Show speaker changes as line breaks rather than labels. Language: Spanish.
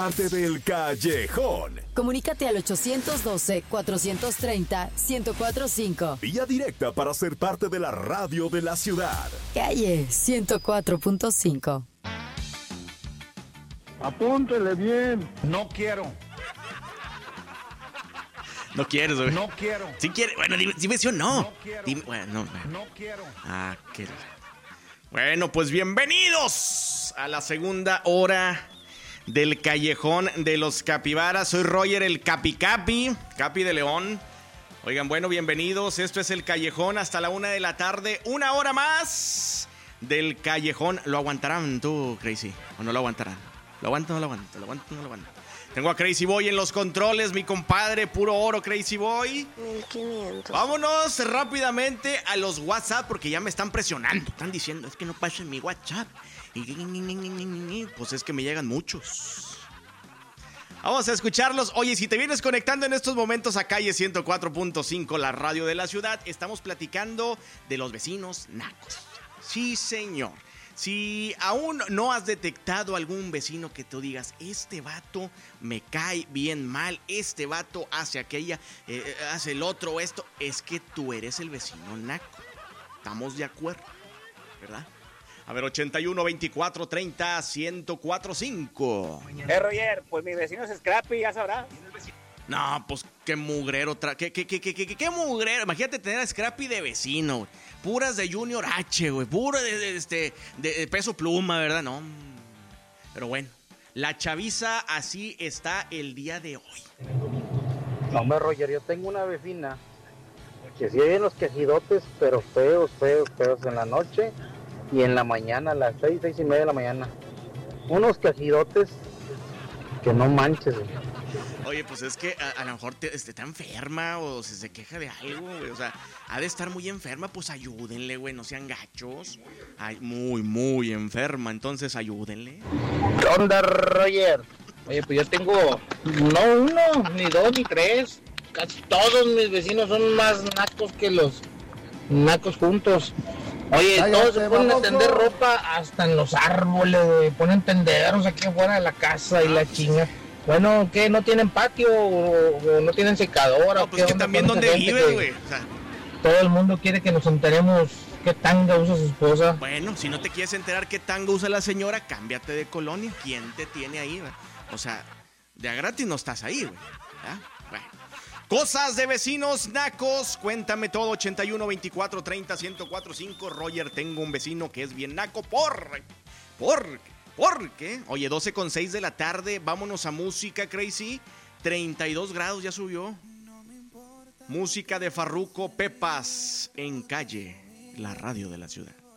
Parte del Callejón.
Comunícate al 812-430-1045.
Vía directa para ser parte de la radio de la ciudad.
Calle 104.5.
Apúntele bien.
No quiero.
No quieres, güey.
No quiero.
Si quieres, bueno, dime sí o no.
No quiero.
Dime, bueno,
No quiero.
Ah, qué. Bueno, pues bienvenidos a la segunda hora del Callejón de los Capibaras. Soy Roger, el Capi de León. Oigan, bueno, bienvenidos. Esto es el Callejón hasta la 1 de la tarde. Una hora más del Callejón. ¿Lo aguantarán tú, Crazy? ¿O no lo aguantarán? ¿Lo aguanto o no lo aguanto? ¿Lo aguanto o no lo aguanto? Tengo a Crazy Boy en los controles, mi compadre, puro oro, Crazy Boy.
1500.
Vámonos rápidamente a los WhatsApp porque ya me están presionando. Están diciendo, es que no pasen mi WhatsApp. Y pues es que me llegan muchos. Vamos a escucharlos. Oye, si te vienes conectando en estos momentos a Calle 104.5, la radio de la ciudad, estamos platicando de los vecinos nacos. Sí, señor. Si aún no has detectado algún vecino que tú digas, este vato me cae bien mal, este vato hace aquella, hace el otro, esto, es que tú eres el vecino naco. Estamos de acuerdo, ¿verdad? A ver, 81 24 30 1045.
Roger, pues mi vecino es Scrappy, ya sabrás.
No, pues qué mugrero, qué mugrero. Imagínate tener a Scrappy de vecino, güey. Puras de Junior H, güey. Pura de Peso Pluma, ¿verdad? No. Pero bueno, la chaviza así está el día de hoy.
No, hombre, Roger, yo tengo una vecina que sí oyen los quejidotes, pero feos en la noche y en la mañana, a las 6:30 de la mañana. Unos quejidotes que no manches, güey.
Oye, pues es que a lo mejor está enferma o se queja de algo, güey. O sea, ha de estar muy enferma, pues ayúdenle, güey, no sean gachos. Ay, muy enferma, entonces ayúdenle.
¿Qué onda, Roger?
Oye, pues yo tengo no uno, ni dos, ni tres. Casi todos mis vecinos son más nacos que los nacos juntos. Oye, todos se ponen a tender ropa hasta en los árboles, güey. Ponen tenderos aquí afuera de la casa y la chinga. Bueno, ¿qué? ¿No tienen patio o no tienen secadora?
No, pues que también donde vives, güey. O sea,
todo el mundo quiere que nos enteremos qué tanga usa su esposa.
Bueno, si no te quieres enterar qué tanga usa la señora, cámbiate de colonia. ¿Quién te tiene ahí, güey? O sea, de a gratis no estás ahí, güey. Bueno. Cosas de vecinos nacos. Cuéntame todo, 81 24 30 1045. Roger, tengo un vecino que es bien naco. ¿Por qué? Oye, 12:06 de la tarde. Vámonos a música, Crazy. 32 grados ya subió. Música de Farruko, Pepas en Calle, la radio de la ciudad.